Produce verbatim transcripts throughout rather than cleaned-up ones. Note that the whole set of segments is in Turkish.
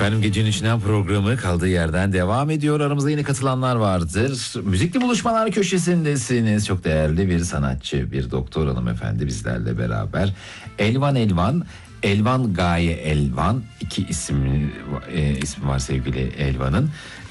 Efendim gecenin içinden programı kaldığı yerden devam ediyor. Aramızda yeni katılanlar vardır. Müzikli buluşmalar köşesindesiniz. Çok değerli bir sanatçı, bir doktor hanımefendi bizlerle beraber. Elvan Elvan, Elvan Gaye Elvan. İki ismi, e, ismi var sevgili Elvan'ın.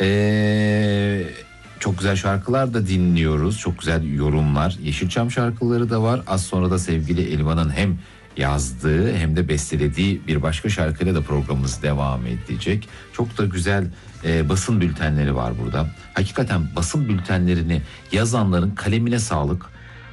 Eee... Çok güzel şarkılar da dinliyoruz. Çok güzel yorumlar. Yeşilçam şarkıları da var. Az sonra da sevgili Elvan'ın hem yazdığı hem de bestelediği bir başka şarkıyla da programımız devam edecek. Çok da güzel e, basın bültenleri var burada. Hakikaten basın bültenlerini yazanların kalemine sağlık.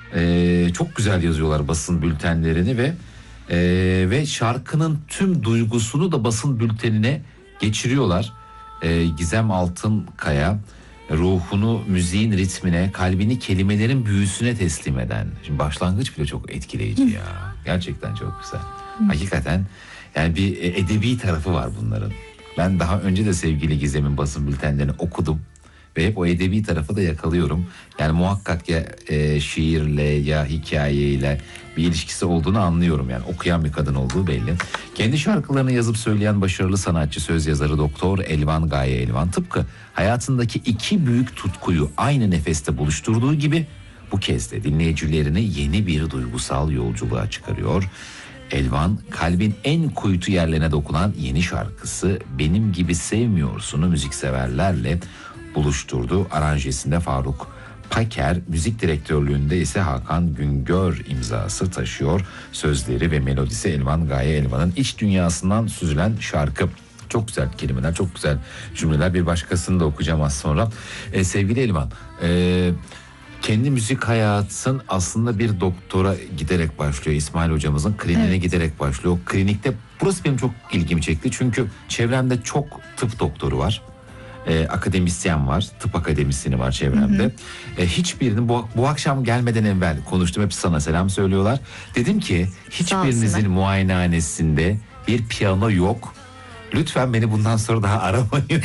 E, çok güzel yazıyorlar basın bültenlerini ve e, ve şarkının tüm duygusunu da basın bültenine geçiriyorlar. E, Gizem Altınkaya ruhunu müziğin ritmine, kalbini kelimelerin büyüsüne teslim eden. Şimdi başlangıç bile çok etkileyici ya. Gerçekten çok güzel. Hakikaten yani bir edebi tarafı var bunların. Ben daha önce de sevgili Gizem'in basın bültenlerini okudum ve hep o edebi tarafı da yakalıyorum. Yani muhakkak ya e, şiirle ya hikayeyle bir ilişkisi olduğunu anlıyorum. Yani okuyan bir kadın olduğu belli. Kendi şarkılarını yazıp söyleyen başarılı sanatçı, söz yazarı Doktor Elvan Gaye Elvan tıpkı hayatındaki iki büyük tutkuyu aynı nefeste buluşturduğu gibi bu kez de dinleyicilerini yeni bir duygusal yolculuğa çıkarıyor. Elvan kalbin en kuytu yerlerine dokunan yeni şarkısı Benim Gibi Sevmiyorsun'u müzikseverlerle buluşturdu. Aranjesinde Faruk Paker, müzik direktörlüğünde ise Hakan Güngör imzası taşıyor. Sözleri ve melodisi Elvan Gaye Elvan'ın iç dünyasından süzülen şarkı. Çok güzel kelimeler, çok güzel cümleler. Bir başkasını da okuyacağım az sonra. Ee, sevgili Elvan, e, kendi müzik hayatın aslında bir doktora giderek başlıyor. İsmail hocamızın kliniğine evet. giderek başlıyor. O klinikte, burası benim çok ilgimi çekti. Çünkü çevremde çok tıp doktoru var. Ee, akademisyen var, tıp akademisyeni var çevremde. Hı hı. Ee, hiçbirinin bu, bu akşam gelmeden evvel konuştum, hepsi sana selam söylüyorlar. Dedim ki hiçbirinizin muayenehanesinde bir piyano yok. Lütfen beni bundan sonra daha aramayın.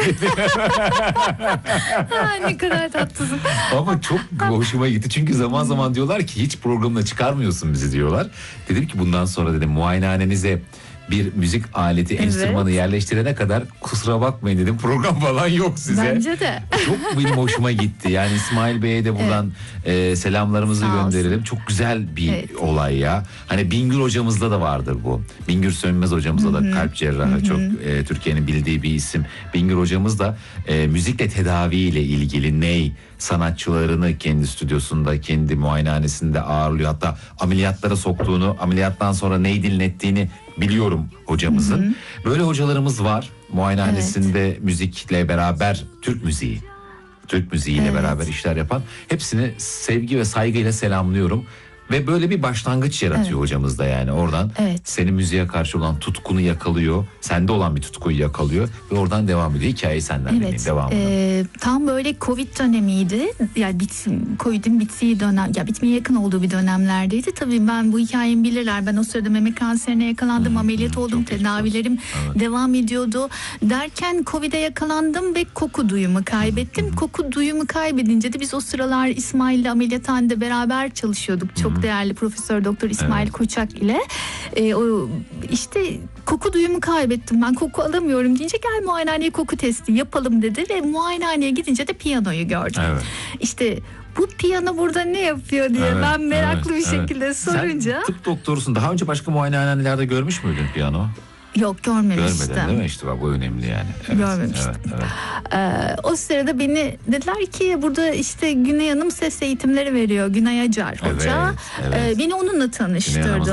Ne kadar tatlısın. Ama çok hoşuma gitti. Çünkü zaman zaman diyorlar ki hiç programda çıkarmıyorsun bizi diyorlar. Dedim ki bundan sonra dedim muayenehanenize bir müzik aleti, evet. enstrümanı yerleştirene kadar kusura bakmayın dedim, program falan yok size. Bence de. Çok benim hoşuma gitti. Yani İsmail Bey'e de buradan evet. e, selamlarımızı gönderelim. Çok güzel bir evet. olay ya. Hani Bingür hocamızda da vardır bu. Bingür Sönmez hocamızda Hı-hı. da kalp cerrahı Hı-hı. çok e, Türkiye'nin bildiği bir isim. Bingür hocamız da e, müzikle tedaviyle ilgili ney sanatçılarını kendi stüdyosunda, kendi muayenehanesinde ağırlıyor. Hatta ameliyatlara soktuğunu, ameliyattan sonra neyi dinlettiğini biliyorum hocamızın. Hı hı. Böyle hocalarımız var. Muayenehanesinde evet. müzikle beraber Türk müziği, Türk müziğiyle evet. beraber işler yapan hepsini sevgi ve saygıyla selamlıyorum. Ve böyle bir başlangıç yaratıyor evet. hocamız da yani oradan. Evet. Senin müziğe karşı olan tutkunu yakalıyor. Sende olan bir tutkuyu yakalıyor ve oradan devam ediyor. Hikayeyi senden evet. dinleyin, devamını. Ee, tam böyle Covid dönemiydi. Yani bit, Covid'in bittiği dönem, ya bitmeye yakın olduğu bir dönemlerdeydi. Tabii ben bu hikayemi bilirler. Ben o sırada meme kanserine yakalandım, hmm, ameliyat hmm, oldum, tedavilerim evet. devam ediyordu. Derken Covid'e yakalandım ve koku duyumu kaybettim. Hmm. Koku duyumu kaybedince de biz o sıralar İsmail'le ameliyathanede beraber çalışıyorduk. Çok değerli Profesör Doktor İsmail evet. Koçak ile e, o işte koku duyumu kaybettim, ben koku alamıyorum deyince gel muayenehaneye koku testi yapalım dedi ve muayenehaneye gidince de piyanoyu gördüm. Evet. İşte bu piyano burada ne yapıyor diye evet, ben meraklı evet, bir şekilde evet. sorunca. Sen tıp doktorusun, daha önce başka muayenehanelerde görmüş müydün piyano? Yok, görmemiştim. Görmedin değil mi? İşte bak, bu önemli yani. Evet, görmemiştim. Evet, evet. Ee, o sırada beni dediler ki burada işte Güney Hanım ses eğitimleri veriyor. Güney Acar hoca. Evet, evet. Ee, beni onunla tanıştırdı.